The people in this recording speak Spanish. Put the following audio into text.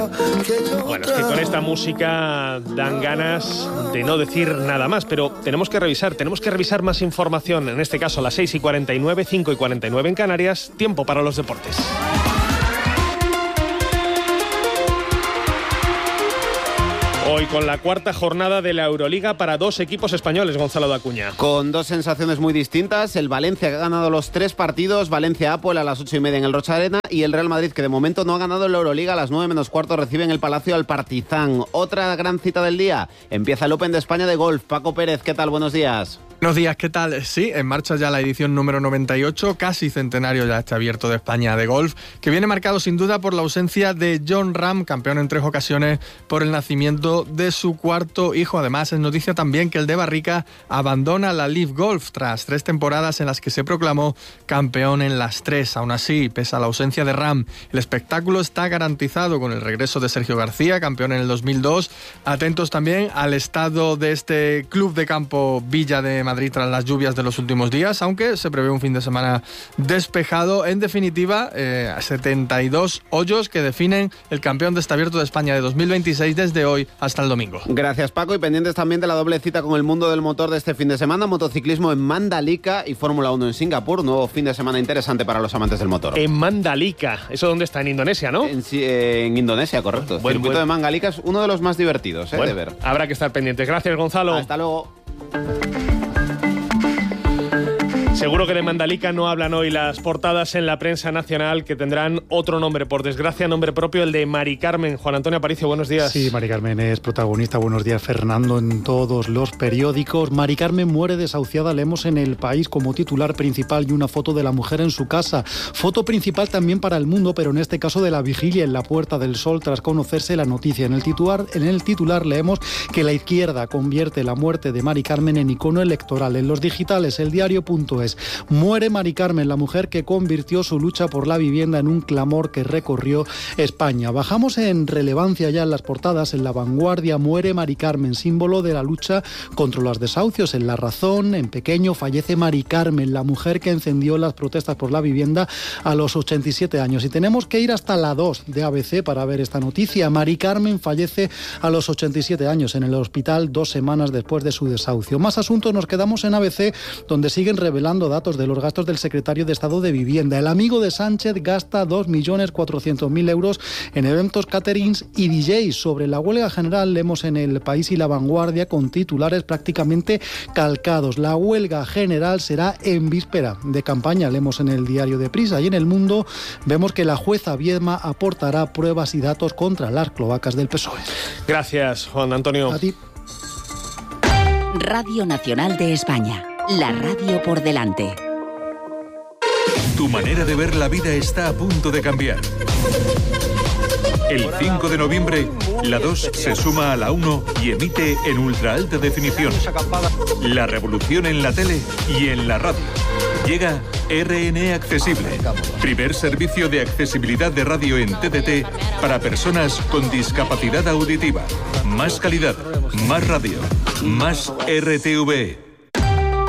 Bueno, es que con esta música dan ganas de no decir nada más, pero tenemos que revisar más información, en este caso a las 6:49, 5:49 en Canarias, tiempo para los deportes. Hoy con la cuarta jornada de la Euroliga para dos equipos españoles, Gonzalo de Acuña. Con dos sensaciones muy distintas, el Valencia que ha ganado los 3 partidos, Valencia-Apoel a las 8:30 en el Rocha Arena, y el Real Madrid que de momento no ha ganado en la Euroliga, a las 9:45 recibe en el Palacio al Partizan. Otra gran cita del día, empieza el Open de España de golf. Paco Pérez, ¿qué tal? Buenos días. Buenos días, ¿qué tal? Sí, en marcha ya la edición número 98, casi centenario ya este Abierto de España de golf, que viene marcado sin duda por la ausencia de Jon Rahm, campeón en 3 ocasiones por el nacimiento de su cuarto hijo. Además, es noticia también que el de Barrica abandona la LIV Golf tras 3 temporadas en las que se proclamó campeón en las 3. Aún así, pese a la ausencia de Rahm, el espectáculo está garantizado con el regreso de Sergio García, campeón en el 2002. Atentos también al estado de este club de campo Villa de Madrid tras las lluvias de los últimos días, aunque se prevé un fin de semana despejado. En definitiva, 72 hoyos que definen el campeón de este Abierto de España de 2026 desde hoy hasta el domingo. Gracias, Paco, y pendientes también de la doble cita con el mundo del motor de este fin de semana, motociclismo en Mandalika y Fórmula 1 en Singapur, nuevo fin de semana interesante para los amantes del motor. En Mandalika, ¿eso dónde está? En Indonesia, ¿no? En Indonesia, correcto. El circuito de Mandalika es uno de los más divertidos de ver. Habrá que estar pendientes. Gracias, Gonzalo. Hasta luego. Seguro que de Mandalika no hablan hoy las portadas en la prensa nacional, que tendrán otro nombre, por desgracia, nombre propio, el de Mari Carmen. Juan Antonio Aparicio, buenos días. Sí, Mari Carmen es protagonista. Buenos días, Fernando, en todos los periódicos. Mari Carmen muere desahuciada, leemos en El País como titular principal, y una foto de la mujer en su casa. Foto principal también para El Mundo, pero en este caso de la vigilia en la Puerta del Sol tras conocerse la noticia. En el titular leemos que la izquierda convierte la muerte de Mari Carmen en icono electoral. En los digitales, eldiario.es. Muere Mari Carmen, la mujer que convirtió su lucha por la vivienda en un clamor que recorrió España. Bajamos en relevancia ya en las portadas. En La Vanguardia, muere Mari Carmen, símbolo de la lucha contra los desahucios. En La Razón, en pequeño, fallece Mari Carmen, la mujer que encendió las protestas por la vivienda a los 87 años. Y tenemos que ir hasta la 2 de ABC para ver esta noticia. Mari Carmen fallece a los 87 años en el hospital 2 semanas después de su desahucio. Más asuntos, nos quedamos en ABC, donde siguen revelando datos de los gastos del secretario de Estado de Vivienda. El amigo de Sánchez gasta 2.400.000 euros en eventos, caterings y DJs. Sobre la huelga general leemos en El País y La Vanguardia con titulares prácticamente calcados. La huelga general será en víspera de campaña, leemos en el diario de Prisa. Y en El Mundo vemos que la jueza Viedma aportará pruebas y datos contra las cloacas del PSOE. Gracias, Juan Antonio. A ti. Radio Nacional de España. La radio por delante. Tu manera de ver la vida está a punto de cambiar. El 5 de noviembre, la 2 se suma a la 1 y emite en ultra alta definición. La revolución en la tele y en la radio. Llega RN Accesible, primer servicio de accesibilidad de radio en TDT para personas con discapacidad auditiva. Más calidad, más radio, más RTV.